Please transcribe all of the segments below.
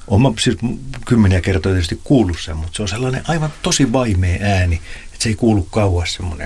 Olen mä siis kymmeniä kertoja tietysti kuullut sen, mutta se on sellainen aivan tosi vaimea ääni, että se ei kuulu kauas semmoinen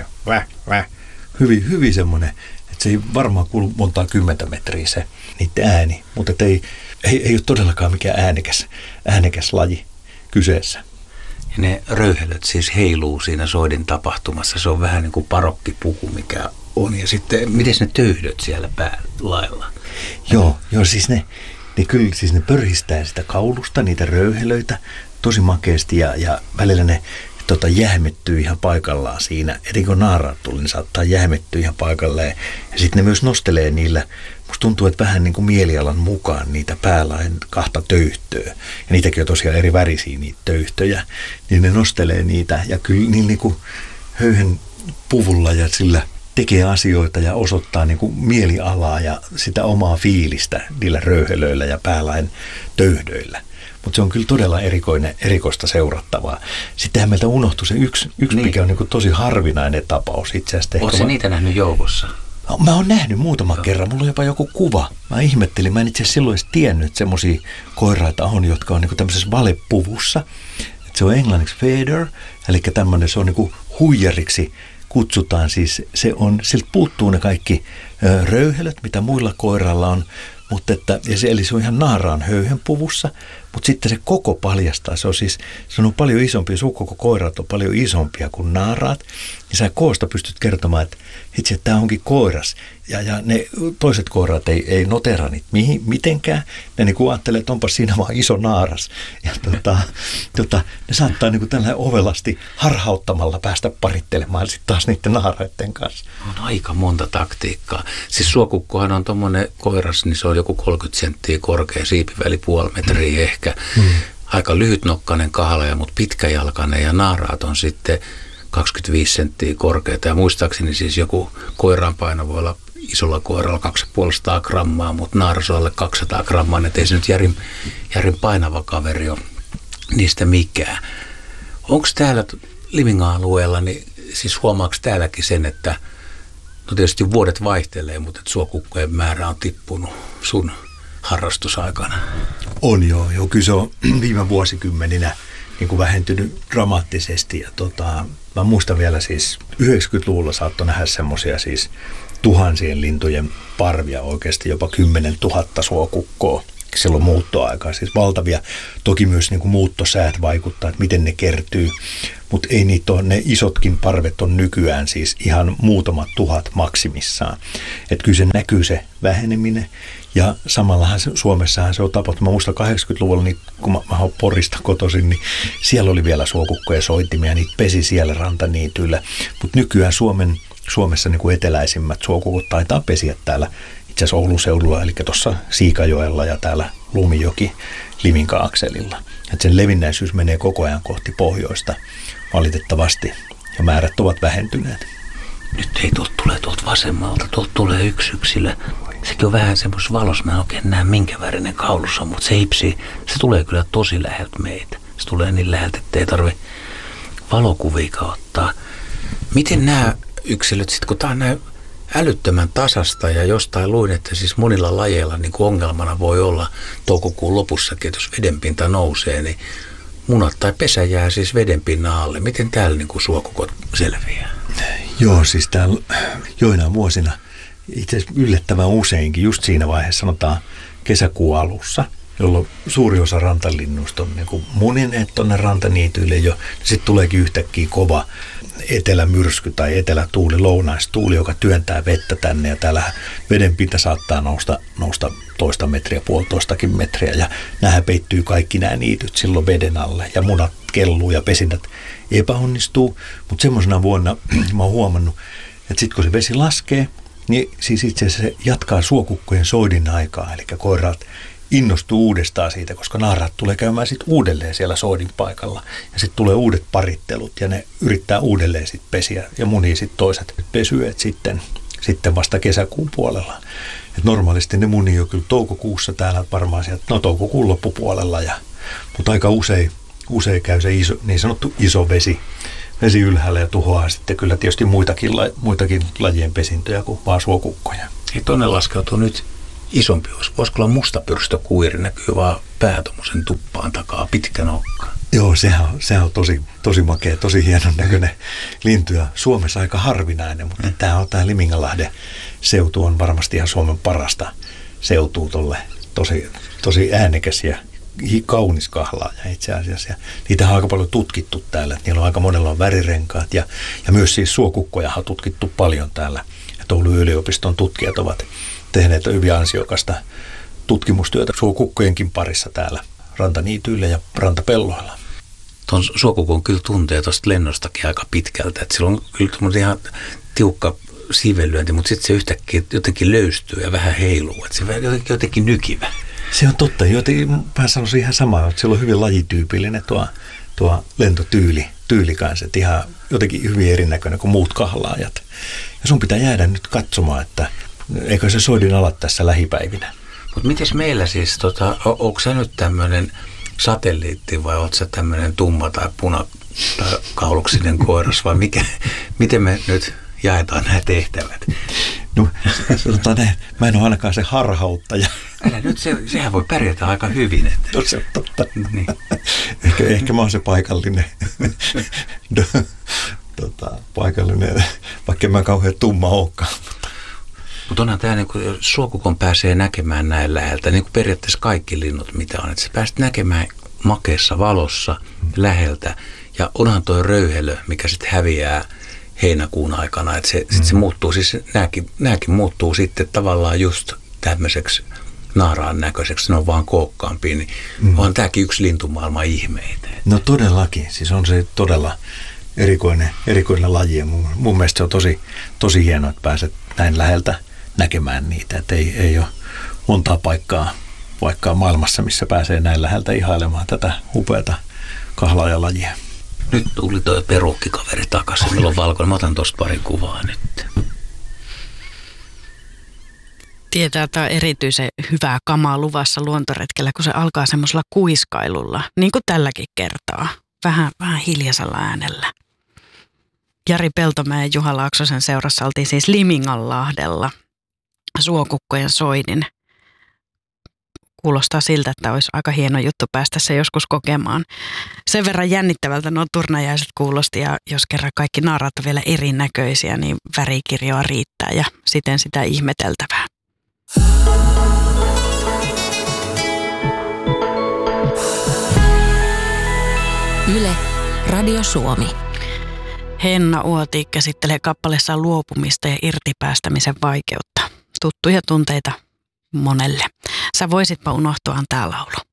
hyvin semmoinen, että se ei varmaan kuulu montaa 10 metriä se niiden ääni, mutta ei ole todellakaan mikään äänekäs laji kyseessä. Ja ne röyhelöt siis heiluu siinä soidin tapahtumassa, se on vähän niin kuin parokkipuku mikä on, ja sitten miten ne töyhdöt siellä päälailla? Joo, siis ne kyllä siis ne pörhistää sitä kaulusta, niitä röyhelöitä tosi makeasti ja välillä ne jähmettyy ihan paikallaan siinä. Eli kun naaraat tuli, niin saattaa jähmettyä ihan paikalleen. Ja sitten ne myös nostelee niillä, musta tuntuu, että vähän niin kuin mielialan mukaan niitä päälain 2 töyhtöä. Ja niitäkin on tosiaan eri värisiä niitä töyhtöjä. Niin ne nostelee niitä ja kyllä niin kuin höyhen puvulla ja sillä tekee asioita ja osoittaa niin kuin mielialaa ja sitä omaa fiilistä niillä röyhelöillä ja päälain töyhdöillä. Mutta se on kyllä todella erikoista seurattavaa. Sittenhän meiltä unohtui se yksi mikä on niin kuin tosi harvinainen tapaus itse asiassa. Oletko niitä nähnyt joukossa? Mä oon nähnyt muutaman kerran. Mulla on jopa joku kuva. Mä ihmettelin. Mä en itse asiassa silloin edes tiennyt, että semmosia koiraita on, jotka on niin kuin tämmöisessä valepuvussa. Et se on englanniksi feeder, eli tämmöinen se on niin kuin huijariksi kutsutaan. Siis siltä puuttuu ne kaikki röyhelöt, mitä muilla koiralla on. Eli se on ihan naaraan höyhenpuvussa, mutta sitten se koko paljastaa. Se on paljon isompi, sukkoko-koirat on paljon isompia kuin naaraat. Ja sä koosta pystyt kertomaan, että tämä onkin koiras. Ja ne toiset koirat ei notera niitä mitenkään. Ne niin ajattelee, että onpa siinä vaan iso naaras. Ja ne saattaa niin tällainen ovelasti harhauttamalla päästä parittelemaan sitten taas niiden naaraiden kanssa. On aika monta taktiikkaa. Siis suokukkohan on tommoinen koiras, niin se on joku 30 senttiä korkea, siipiväli 0,5 metriä ehkä. Aika lyhytnokkainen kahlaja, mutta pitkäjalkainen ja naaraat on sitten 25 senttiä korkeata. Ja muistaakseni siis joku koiran paino voi olla isolla koiralla 250 grammaa, mutta naaras on alle 200 grammaa. Että ei se nyt järin painava kaveri ole niistä mikään. Onko täällä Liminga-alueella, niin siis huomaako täälläkin sen, että no tietysti vuodet vaihtelee, mutta että suokukkojen määrä on tippunut sun harrastusaikana? On joo. Kyllä se on viime vuosikymmeninä niin kuin vähentynyt dramaattisesti. Ja mä muistan vielä siis 90-luvulla saattoi nähdä semmoisia siis tuhansien lintujen parvia, oikeasti jopa 10 000 suokukkoa silloin muuttoaikaa, siis valtavia. Toki myös niin kuin muuttosäät vaikuttaa, että miten ne kertyy, mutta ei niitä ole, ne isotkin parvet on nykyään siis ihan muutamat tuhat maksimissaan. Että kyllä se näkyy se väheneminen ja samallahan Suomessahan se on tapahtunut. Mä muistan 80-luvulla, niin kun mä oon Porista kotoisin, niin siellä oli vielä suokukkoja soittimia, niitä pesi siellä rantaniityillä, mutta nykyään Suomessa niin kuin eteläisimmät suokukot taitaa pesiä täällä itse asiassa Oulun seudulla, eli tuossa Siikajoella ja täällä Lumijoki Liminka-akselilla. Että sen levinnäisyys menee koko ajan kohti pohjoista valitettavasti ja määrät ovat vähentyneet. Nyt ei tuolta vasemmalta, tuolta tulee yksi yksilö. Sekin on vähän semmoisessa valossa, mä en oikein näe minkä värinen kaulussa, mutta se tulee kyllä tosi läheltä meitä. Se tulee niin läheltä, että ei tarvitse valokuvia ottaa. Miten nämä yksilöt, sitten kun tämä on näin älyttömän tasasta ja jostain luin, että siis monilla lajeilla niin kuin ongelmana voi olla toukokuun lopussakin, että jos vedenpinta nousee, niin munat tai pesä jää siis vedenpinnan alle. Miten täällä niin kuin suokukot selviää? Joo, siis täällä joinain vuosina itse asiassa yllättävän useinkin, just siinä vaiheessa sanotaan kesäkuun alussa, jolloin suuri osa rantalinnuista on niin kuin munineet tuonne rantaniityille jo. Sitten tuleekin yhtäkkiä kova etelämyrsky tai etelätuuli, lounaistuuli, joka työntää vettä tänne ja täällä vedenpinta saattaa nousta 1,5 metriä, 1,5 metriä ja nämä peittyy kaikki nämä niityt silloin veden alle ja munat kelluu ja pesinnät epäonnistuu, mutta semmoisena vuonna mä oon huomannut, että sitten kun se vesi laskee, niin siis itse asiassa se jatkaa suokukkojen soidin aikaa, eli koiraat innostuu uudestaan siitä, koska naaraat tulee käymään sitten uudelleen siellä soidin paikalla ja sitten tulee uudet parittelut ja ne yrittää uudelleen sitten pesiä ja munii sitten toiset pesyet sitten vasta kesäkuun puolella. Et normaalisti ne munii jo kyllä toukokuussa täällä varmaan sieltä, toukokuun loppupuolella, mutta aika usein käy se niin sanottu iso vesi ylhäällä ja tuhoaa sitten kyllä tietysti muitakin lajien pesintöjä kuin vaan suokukkoja. Tuonne laskeutuu nyt isompi olisi. Voisiko olla mustapyrstökuiri, näkyy vaan pää tommosen tuppaan takaa, pitkä nokka. Joo, sehän on tosi makea, tosi hienon näköinen lintu ja Suomessa aika harvinainen, mutta tämä Liminganlahden seutu on varmasti ihan Suomen parasta seutua tolle. Tosi äänekäs ja kaunis kahlaaja itse asiassa. Ja niitä on aika paljon tutkittu täällä. Niillä on aika monella on värirenkaat ja myös siis suokukkoja on tutkittu paljon täällä. Ja Oulun yliopiston tutkijat ovat tehneet hyvin ansiokasta tutkimustyötä suokukkojenkin parissa täällä rantaniityillä ja rantapelloilla. Tuon suokukon kyllä tuntee tuosta lennostakin aika pitkältä. Että sillä on kyllä ihan tiukka siivenlyönti, mutta sitten se yhtäkkiä jotenkin löystyy ja vähän heiluu. Että se on jotenkin nykivä. Se on totta. Mä sanoisin ihan samaa, että sillä on hyvin lajityypillinen tuo lentotyyli kanssa. Että ihan jotenkin hyvin erinäköinen kuin muut kahlaajat. Ja sun pitää jäädä nyt katsomaan, että eikö se soidin ala tässä lähipäivinä. Mutta mites meillä siis, onko sä nyt tämmöinen satelliitti vai ootko sä tämmöinen tumma tai punakauluksinen koiras vai miten me nyt jaetaan nämä tehtävät? No, sanotaan näin, mä en ole ainakaan se harhauttaja. Älä nyt, sehän voi pärjätä aika hyvin. Että. No, se on totta. Niin. Ehkä mä oon se paikallinen, vaikka mä kauhean tumma olekaan. Mutta onhan tämä, niin jos suokukon pääsee näkemään näin läheltä, niin kuin periaatteessa kaikki linnut mitä on, että sä pääset näkemään makeassa valossa läheltä. Ja onhan tuo röyhelö, mikä sitten häviää heinäkuun aikana, että se muuttuu, siis nämäkin muuttuu sitten tavallaan just tämmöiseksi naaraan näköiseksi, ne on vaan kookkaampia, niin on tämäkin yksi lintumaailman ihmeitä. No todellakin, siis on se todella erikoinen laji ja mun mielestä se on tosi hienoa, että pääset näin läheltä näkemään niitä, että ei ole montaa paikkaa maailmassa, missä pääsee näin läheltä ihailemaan tätä upeata kahlaajalajia. Nyt tuli toi perukkikaveri takaisin. Meillä on valkoinen. Mä otan tuosta pari kuvaa nyt. Tietää, että on erityisen hyvää kamaa luvassa luontoretkellä, kun se alkaa semmoisella kuiskailulla, niin kuin tälläkin kertaa. Vähän hiljaisella äänellä. Jari Peltomäen ja Juha Laaksosen seurassa oltiin siis Liminganlahdella suokukkojen soidin. Kuulostaa siltä, että olisi aika hieno juttu päästä se joskus kokemaan. Sen verran jännittävältä nuo turnajaiset kuulosti ja jos kerran kaikki naaraat on vielä erinäköisiä, niin värikirjoa riittää ja siten sitä ihmeteltävää. Yle, Radio Suomi. Henna Uoti käsittelee kappaleessaan luopumista ja irtipäästämisen vaikeutta. Tuttuja tunteita monelle. Sä voisitpa unohtua tää laulu.